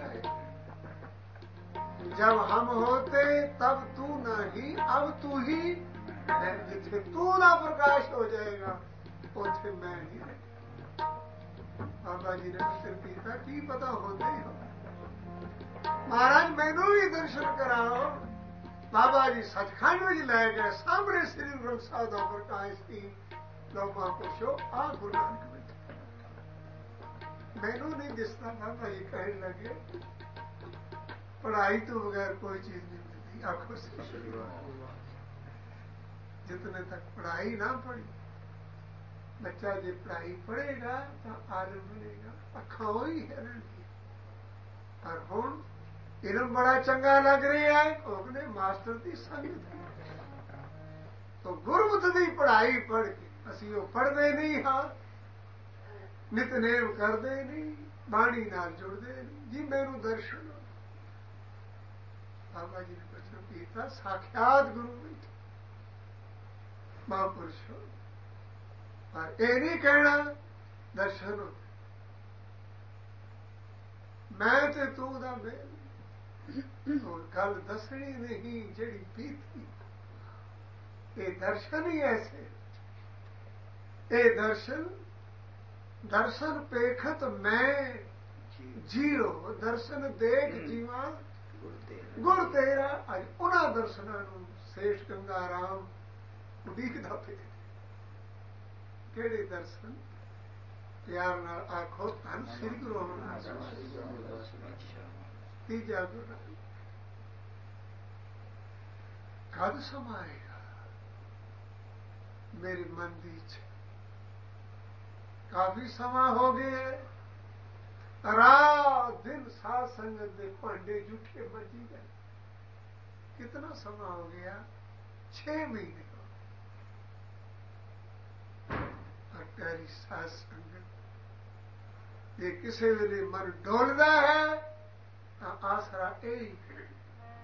जाएगा। जब हम होते तब तू नहीं, अब तू ही है। जिथे तू ना प्रकाश हो जाएगा उथे मैं नहीं रहेगा। बाबा जी ने उत्तर किया की पता होते ही हो महाराज मैनू भी दर्शन कराओ। बाबा जी सचखंड में लै गए, सामने श्री गुरु साहिब का प्रकाश की लो महापुरुषो आ गुरु नानक बैठे। मैनू नहीं दिसता। बाबा जी कहने लगे पढ़ाई तो बगैर कोई चीज नहीं मिलती। आंखों से जितने तक पढ़ाई ना पढ़ी, बच्चा जो पढ़ाई पढ़ेगा तो आलम बनेगा। अखा ही हिरण और हुण इलम बड़ा चंगा लग रहा है ਉਹਨੇ मास्टर की संगत तो गुरमत की पढ़ाई पढ़ के ਅਸੀਂ ਉਹ पढ़ते नहीं हाँ, नितनेम करते नहीं, बाणी नाल जुड़ते नहीं। जी मैनू दर्शन बाबा जी ने प्रश्न किया साक्षात गुरु बैठे महापुरुष हो। पर यह नहीं कहना दर्शन हो मैं ते तू दा मेल। और गल दसनी नहीं जड़ी बीती, ये दर्शन ही ऐसे। ये दर्शन दर्शन पेखत मैं जीरो, दर्शन देख जीवा गुर तेरा। अज उन्होंने दर्शनों शेष गंगा राम उड़ीकदा पे केड़े दर्शन प्यार नाल आखो धन श्री गुरु अमरदास तीजा गुरु कद समाएगा मेरे मन की इच्छा। काफी समा हो गया, रात दिन साध संगत के भांडे जूठे बजी गए। कितना समा हो गया? 6 महीने हो गए। और प्यारी साध संगत ये किसी वेले मन डोलता है तो आसरा यही